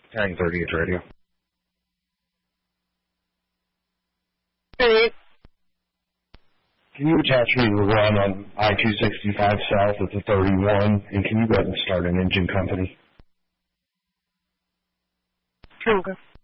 1030 at radio. Hey. Can you attach me to the run on I-265 South at the 31, and can you go ahead and start an engine company? Okay.